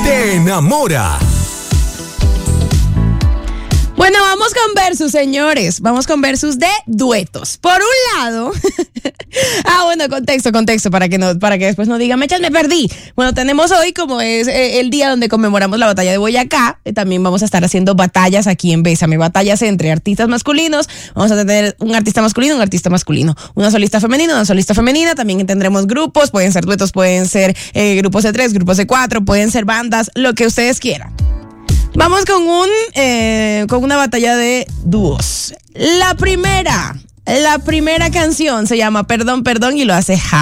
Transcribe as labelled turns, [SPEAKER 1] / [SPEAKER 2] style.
[SPEAKER 1] te enamora.
[SPEAKER 2] Bueno, vamos con versus, señores. Vamos con versus de duetos. Por un lado, contexto, para que después no digan, Mechas, me perdí. Bueno, tenemos hoy, como es el día donde conmemoramos la batalla de Boyacá, también vamos a estar haciendo batallas aquí en Bésame, batallas entre artistas masculinos. Vamos a tener un artista masculino, una solista femenina, una solista femenina. También tendremos grupos, pueden ser duetos, pueden ser grupos de 3, grupos de 4, pueden ser bandas, lo que ustedes quieran. Vamos con una batalla de dúos. La primera canción se llama Perdón, Perdón y lo hace